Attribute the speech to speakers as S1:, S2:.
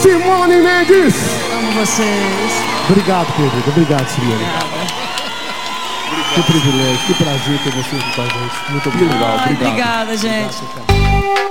S1: Simone Mendes.
S2: Amo vocês.
S1: Obrigado, Pedro. Obrigado, Simone.
S2: Obrigada.
S1: Que privilégio, que prazer ter você aqui com a gente. Muito obrigado.
S2: Obrigada, gente.